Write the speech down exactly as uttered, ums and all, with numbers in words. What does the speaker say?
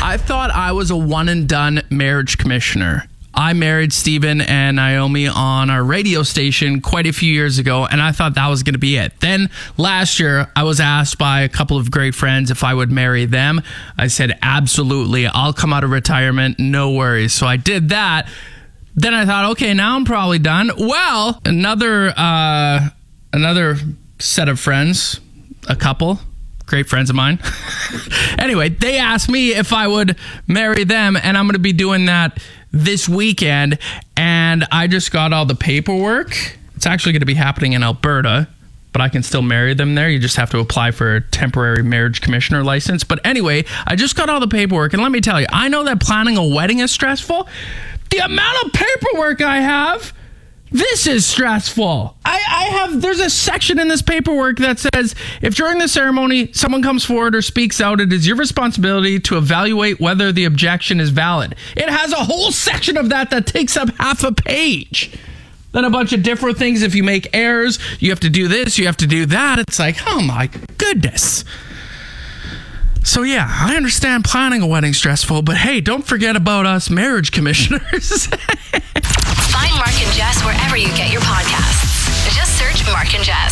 I thought I was a one and done marriage commissioner. I married Stephen and Naomi on our radio station quite a few years ago, and I thought that was going to be it. Then last year, I was asked by a couple of great friends if I would marry them. I said, absolutely. I'll come out of retirement. No worries. So I did that. Then I thought, okay, now I'm probably done. Well, another uh, another set of friends, a couple, great friends of mine. Anyway, they asked me if I would marry them, and I'm going to be doing that this weekend. And I just got all the paperwork. It's actually going to be happening in Alberta, but I can still marry them there. You just have to apply for a temporary marriage commissioner license. But anyway, I just got all the paperwork, and let me tell you, I know that planning a wedding is stressful. The amount of paperwork I have, this is stressful. I, I have, there's a section in this paperwork that says, if during the ceremony someone comes forward or speaks out, it is your responsibility to evaluate whether the objection is valid. It has a whole section of that that takes up half a page. Then a bunch of different things. If you make errors, you have to do this, you have to do that. It's like, oh my goodness. So yeah, I understand planning a wedding stressful, but hey, don't forget about us marriage commissioners. Find Mark and Jess wherever you get your podcasts. Just search Mark and Jess.